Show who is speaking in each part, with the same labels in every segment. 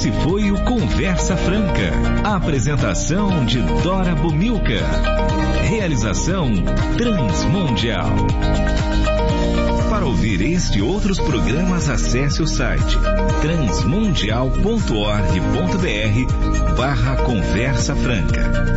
Speaker 1: Esse foi o Conversa Franca. A apresentação de Dora Bumilca. Realização Transmundial. Para ouvir este e outros programas, acesse o site transmundial.org.br/Conversa Franca.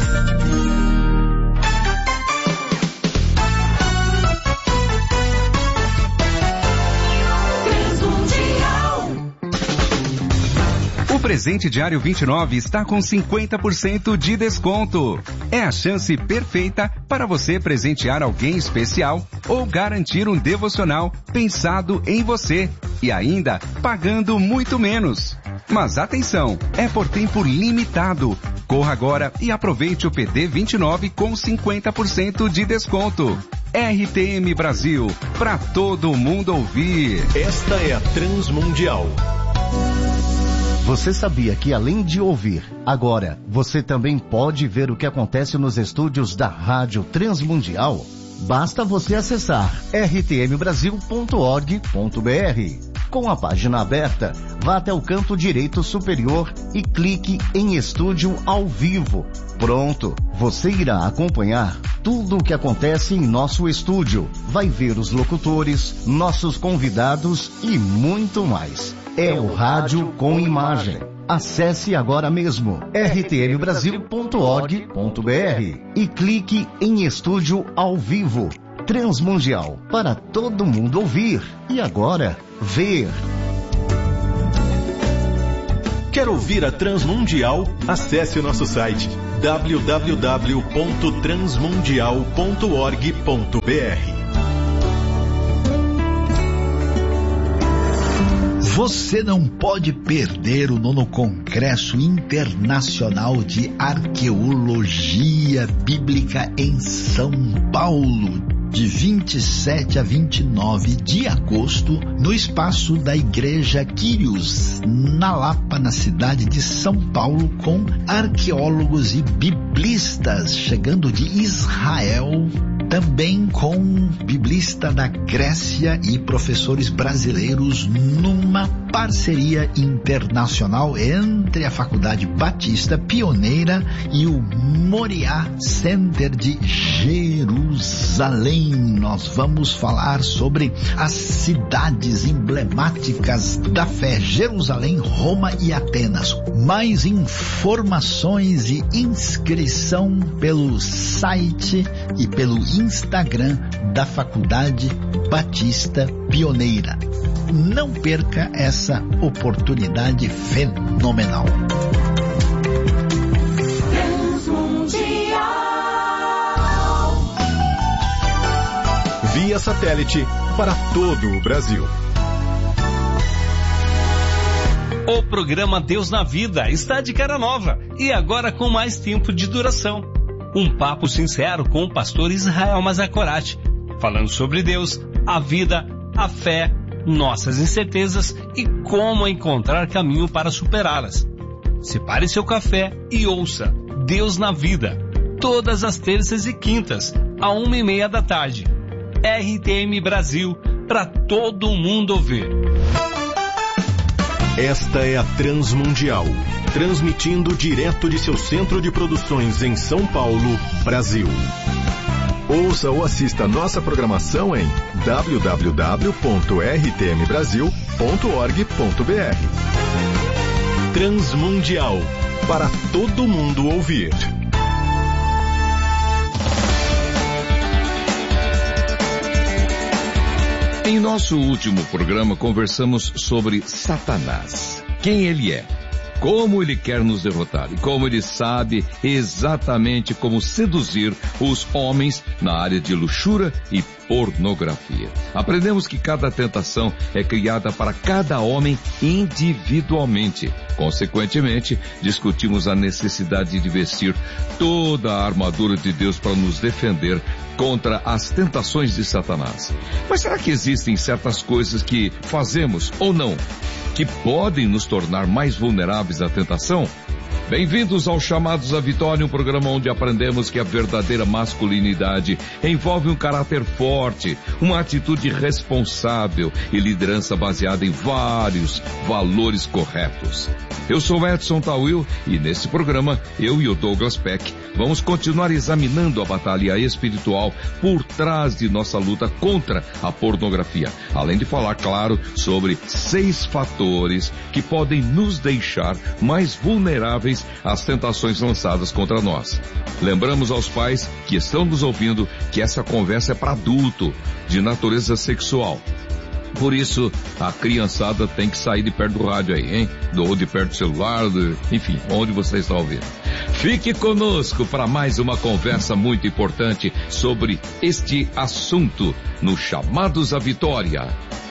Speaker 2: O presente diário 29 está com 50% de desconto. É a chance perfeita para você presentear alguém especial ou garantir um devocional pensado em você e ainda pagando muito menos. Mas atenção, é por tempo limitado. Corra agora e aproveite o PD 29 com 50% de desconto. RTM Brasil, para todo mundo ouvir.
Speaker 3: Esta é a Transmundial.
Speaker 4: Você sabia que além de ouvir, agora você também pode ver o que acontece nos estúdios da Rádio Transmundial? Basta você acessar rtmbrasil.org.br. Com a página aberta, vá até o canto direito superior e clique em Estúdio ao Vivo. Pronto, você irá acompanhar tudo o que acontece em nosso estúdio. Vai ver os locutores, nossos convidados e muito mais. É o rádio com imagem. Acesse agora mesmo rtmbrasil.org.br e clique em Estúdio ao Vivo. Transmundial, para todo mundo ouvir e agora ver.
Speaker 3: Quer ouvir a Transmundial? Acesse o nosso site www.transmundial.org.br.
Speaker 5: Você não pode perder o 9º Congresso Internacional de Arqueologia Bíblica em São Paulo, de 27 a 29 de agosto, no espaço da Igreja Quírios, na Lapa, na cidade de São Paulo, com arqueólogos e biblistas chegando de Israel, também com biblista da Grécia e professores brasileiros, numa parceria internacional entre a Faculdade Batista Pioneira e o Moriá Center de Jerusalém. Nós vamos falar sobre as cidades emblemáticas da fé: Jerusalém, Roma e Atenas. Mais informações e inscrição pelo site e pelo Instagram da Faculdade Batista Pioneira. Não perca essa oportunidade fenomenal.
Speaker 3: Via satélite para todo o Brasil.
Speaker 6: O programa Deus na Vida está de cara nova e agora com mais tempo de duração. Um papo sincero com o pastor Israel Mazakorati, falando sobre Deus, a vida, a fé, nossas incertezas e como encontrar caminho para superá-las. Separe seu café e ouça Deus na Vida, todas as terças e quintas, à 1:30 da tarde. RTM Brasil, para todo mundo ouvir.
Speaker 3: Esta é a Transmundial, transmitindo direto de seu centro de produções em São Paulo, Brasil. Ouça ou assista nossa programação em www.rtmbrasil.org.br. Transmundial, para todo mundo ouvir.
Speaker 7: Em nosso último programa, conversamos sobre Satanás. Quem ele é, como ele quer nos derrotar e como ele sabe exatamente como seduzir os homens na área de luxúria e pornografia. Aprendemos que cada tentação é criada para cada homem individualmente. Consequentemente, discutimos a necessidade de vestir toda a armadura de Deus para nos defender contra as tentações de Satanás. Mas será que existem certas coisas que fazemos ou não que podem nos tornar mais vulneráveis à tentação? Bem-vindos ao Chamados à Vitória, um programa onde aprendemos que a verdadeira masculinidade envolve um caráter forte, uma atitude responsável e liderança baseada em vários valores corretos. Eu sou Edson Tawil e nesse programa, eu e o Douglas Peck vamos continuar examinando a batalha espiritual por trás de nossa luta contra a pornografia, além de falar, claro, sobre 6 fatores que podem nos deixar mais vulneráveis às tentações lançadas contra nós. Lembramos aos pais que estão nos ouvindo que essa conversa é para adulto, de natureza sexual. Por isso, a criançada tem que sair de perto do rádio aí, hein? Ou de perto do celular, enfim, onde você está ouvindo. Fique conosco para mais uma conversa muito importante sobre este assunto no Chamados à Vitória.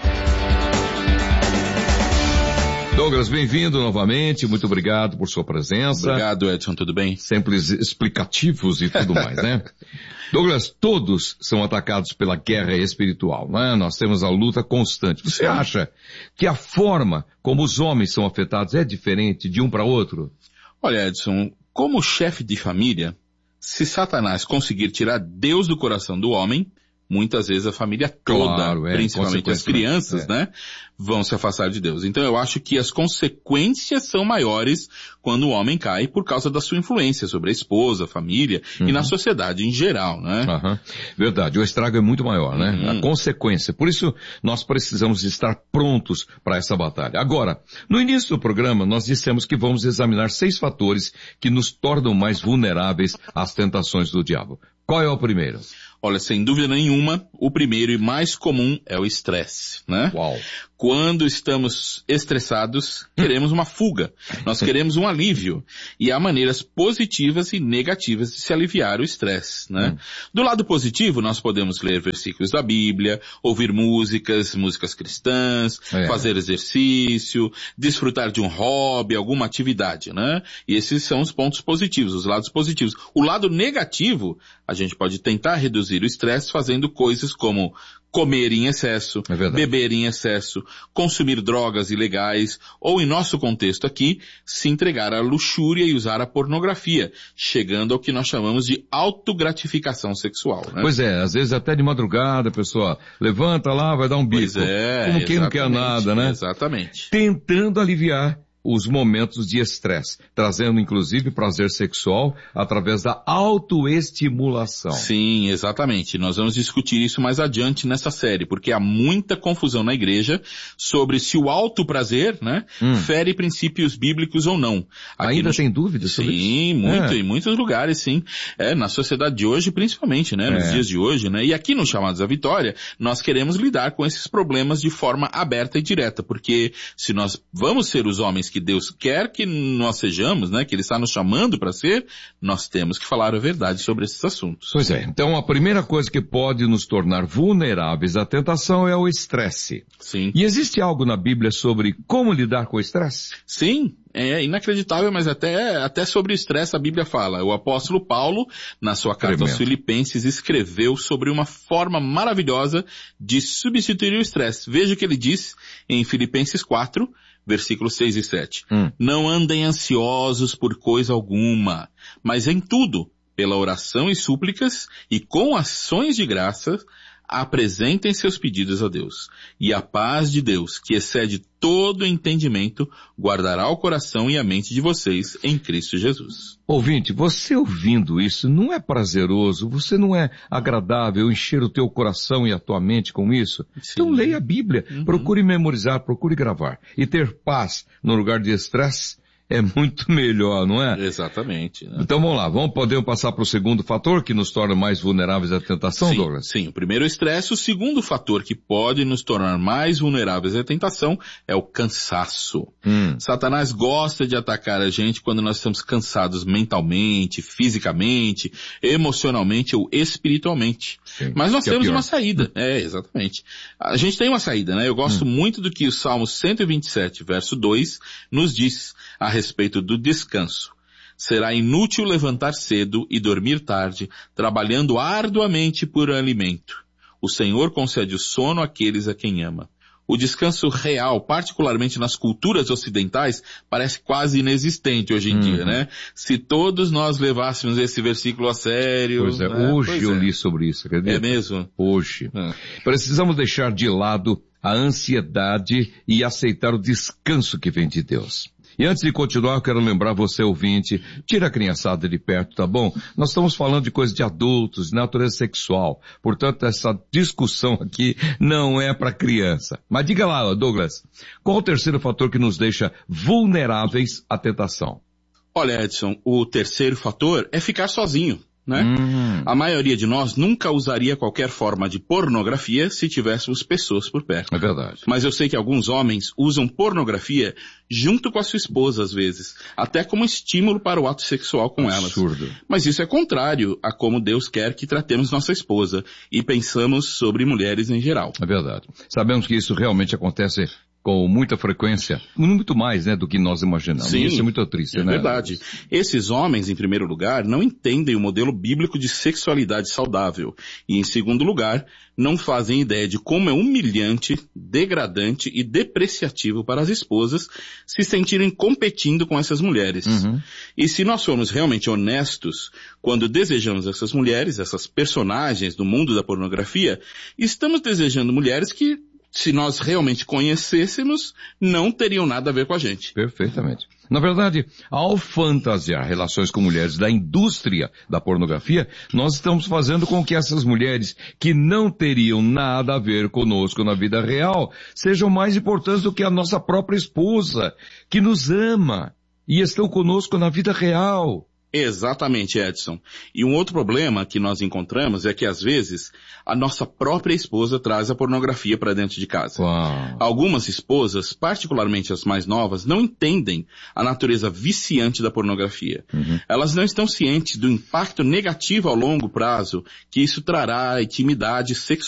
Speaker 7: Douglas, bem-vindo novamente, muito obrigado por sua presença.
Speaker 8: Obrigado, Edson, tudo bem?
Speaker 7: Sempre explicativos e tudo mais, né? Douglas, todos são atacados pela guerra espiritual, né? Nós temos a luta constante. Você acha que a forma como os homens são afetados é diferente de um para outro?
Speaker 8: Olha, Edson, como chefe de família, se Satanás conseguir tirar Deus do coração do homem, muitas vezes a família toda, claro, principalmente as crianças, né, vão se afastar de Deus. Então eu acho que as consequências são maiores quando o homem cai por causa da sua influência sobre a esposa, a família e na sociedade em geral, né?
Speaker 7: Verdade, o estrago é muito maior, né? A consequência. Por isso nós precisamos estar prontos para essa batalha. Agora, no início do programa nós dissemos que vamos examinar 6 fatores que nos tornam mais vulneráveis às tentações do diabo. Qual é o primeiro?
Speaker 8: Olha, sem dúvida nenhuma, o primeiro e mais comum é o estresse, né?
Speaker 7: Uau.
Speaker 8: Quando estamos estressados, queremos uma fuga. Nós queremos um alívio. E há maneiras positivas e negativas de se aliviar o estresse, né? Do lado positivo, nós podemos ler versículos da Bíblia, ouvir músicas cristãs, fazer exercício, desfrutar de um hobby, alguma atividade, né? E esses são os pontos positivos, os lados positivos. O lado negativo, a gente pode tentar reduzir o estresse fazendo coisas como comer em excesso, beber em excesso, consumir drogas ilegais, ou em nosso contexto aqui, se entregar à luxúria e usar a pornografia, chegando ao que nós chamamos de autogratificação sexual, né?
Speaker 7: Pois é, às vezes até de madrugada a pessoa levanta lá, vai dar um bico.
Speaker 8: Pois é,
Speaker 7: como quem não quer nada, né?
Speaker 8: Exatamente.
Speaker 7: Tentando aliviar os momentos de estresse, trazendo inclusive prazer sexual através da autoestimulação.
Speaker 8: Sim, exatamente. Nós vamos discutir isso mais adiante nessa série, porque há muita confusão na igreja sobre se o autoprazer, né, fere princípios bíblicos ou não.
Speaker 7: Ainda tem dúvidas sobre isso?
Speaker 8: Sim, muito, em muitos lugares, sim. Na sociedade de hoje, principalmente, né, nos dias de hoje, né, e aqui no Chamados à Vitória, nós queremos lidar com esses problemas de forma aberta e direta, porque se nós vamos ser os homens que Deus quer que nós sejamos, né, que Ele está nos chamando para ser, nós temos que falar a verdade sobre esses assuntos.
Speaker 7: Pois é, então a primeira coisa que pode nos tornar vulneráveis à tentação é o estresse.
Speaker 8: Sim.
Speaker 7: E existe algo na Bíblia sobre como lidar com o estresse?
Speaker 8: Sim. É inacreditável, mas até sobre o estresse a Bíblia fala. O apóstolo Paulo, na sua carta aos Filipenses, escreveu sobre uma forma maravilhosa de substituir o estresse. Veja o que ele diz em Filipenses 4, versículos 6 e 7. Não andem ansiosos por coisa alguma, mas em tudo, pela oração e súplicas e com ações de graça, apresentem seus pedidos a Deus. E a paz de Deus, que excede todo entendimento, guardará o coração e a mente de vocês em Cristo Jesus.
Speaker 7: Ouvinte, você ouvindo isso não é prazeroso? Você não é agradável encher o teu coração e a tua mente com isso? Sim. Então leia a Bíblia, procure memorizar, procure gravar. E ter paz no lugar de estresse é muito melhor, não é?
Speaker 8: Exatamente. Né?
Speaker 7: Então vamos lá, podemos passar para o segundo fator que nos torna mais vulneráveis à tentação, Douglas?
Speaker 8: Sim, o primeiro é o estresse. O segundo fator que pode nos tornar mais vulneráveis à tentação é o cansaço. Satanás gosta de atacar a gente quando nós estamos cansados mentalmente, fisicamente, emocionalmente ou espiritualmente.
Speaker 7: Sim,
Speaker 8: mas nós temos uma saída. Exatamente. A gente tem uma saída, né? Eu gosto muito do que o Salmo 127, verso 2, nos diz a respeito do descanso. Será inútil levantar cedo e dormir tarde, trabalhando arduamente por alimento. O Senhor concede o sono àqueles a quem ama. O descanso real, particularmente nas culturas ocidentais, parece quase inexistente hoje em dia, né? Se todos nós levássemos esse versículo a sério...
Speaker 7: Pois é,
Speaker 8: né?
Speaker 7: hoje eu li sobre isso, acredita?
Speaker 8: É mesmo?
Speaker 7: Hoje. Precisamos deixar de lado a ansiedade e aceitar o descanso que vem de Deus. E antes de continuar, eu quero lembrar você, ouvinte, tira a criançada de perto, tá bom? Nós estamos falando de coisas de adultos, de natureza sexual. Portanto, essa discussão aqui não é para criança. Mas diga lá, Douglas, qual o terceiro fator que nos deixa vulneráveis à tentação?
Speaker 8: Olha, Edson, o terceiro fator é ficar sozinho, né? A maioria de nós nunca usaria qualquer forma de pornografia se tivéssemos pessoas por perto.
Speaker 7: É verdade.
Speaker 8: Mas eu sei que alguns homens usam pornografia junto com a sua esposa, às vezes, até como estímulo para o ato sexual com elas.
Speaker 7: Absurdo.
Speaker 8: Mas isso é contrário a como Deus quer que tratemos nossa esposa e pensamos sobre mulheres em geral.
Speaker 7: É verdade. Sabemos que isso realmente acontece com muita frequência, muito mais, né, do que nós imaginamos.
Speaker 8: Sim,
Speaker 7: isso é muito triste,
Speaker 8: é
Speaker 7: né?
Speaker 8: verdade. Esses homens, em primeiro lugar, não entendem o modelo bíblico de sexualidade saudável. E, em segundo lugar, não fazem ideia de como é humilhante, degradante e depreciativo para as esposas se sentirem competindo com essas mulheres. E se nós formos realmente honestos, quando desejamos essas mulheres, essas personagens do mundo da pornografia, estamos desejando mulheres que, se nós realmente conhecêssemos, não teriam nada a ver com a gente.
Speaker 7: Perfeitamente. Na verdade, ao fantasiar relações com mulheres da indústria da pornografia, nós estamos fazendo com que essas mulheres que não teriam nada a ver conosco na vida real sejam mais importantes do que a nossa própria esposa, que nos ama e estão conosco na vida real.
Speaker 8: Exatamente, Edson. E um outro problema que nós encontramos é que, às vezes, a nossa própria esposa traz a pornografia para dentro de casa.
Speaker 7: Uau.
Speaker 8: Algumas esposas, particularmente as mais novas, não entendem a natureza viciante da pornografia. Elas não estão cientes do impacto negativo ao longo prazo que isso trará à intimidade sexual